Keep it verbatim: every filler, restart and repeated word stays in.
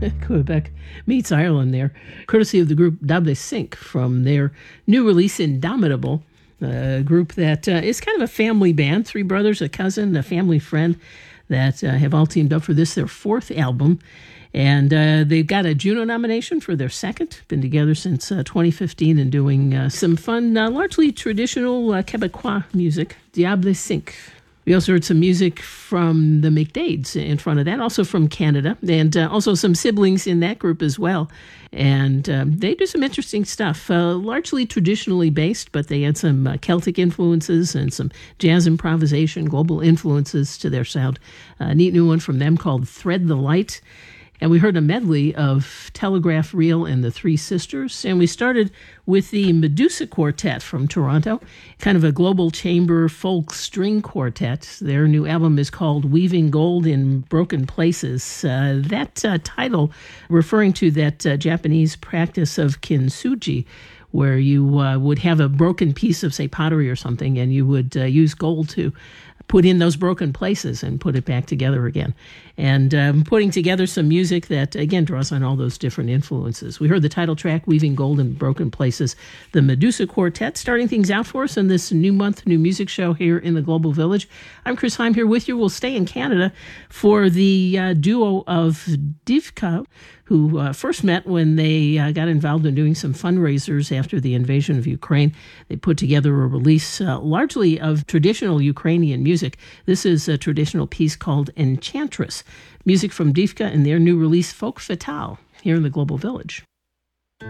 Quebec meets Ireland there, courtesy of the group Diable Cinq from their new release, Indomitable, a group that uh, is kind of a family band, three brothers, a cousin, a family friend that uh, have all teamed up for this, their fourth album. And uh, they've got a Juno nomination for their second. Been together since uh, twenty fifteen and doing uh, some fun, uh, largely traditional uh, Quebecois music. Diable Cinq. We also heard some music from the McDades in front of that, also from Canada, and uh, also some siblings in that group as well. And um, they do some interesting stuff, uh, largely traditionally based, but they had some uh, Celtic influences and some jazz improvisation, global influences to their sound. A neat new one from them called Thread the Light. And we heard a medley of Telegraph Reel and the Three Sisters. And we started with the Medusa Quartet from Toronto, kind of a global chamber folk string quartet. Their new album is called Weaving Gold in Broken Places. Uh, that uh, title referring to that uh, Japanese practice of kintsugi, where you uh, would have a broken piece of, say, pottery or something, and you would uh, use gold to put in those broken places and put it back together again. And um, putting together some music that, again, draws on all those different influences. We heard the title track, Weaving Gold in Broken Places, the Medusa Quartet, starting things out for us in this new month, new music show here in the Global Village. I'm Chris Heim here with you. We'll stay in Canada for the uh, duo of Divka, who uh, first met when they uh, got involved in doing some fundraisers after the invasion of Ukraine. They put together a release uh, largely of traditional Ukrainian music. This is a traditional piece called Enchantress. Music from Divka and their new release, Folk Fatale, here in the Global Village.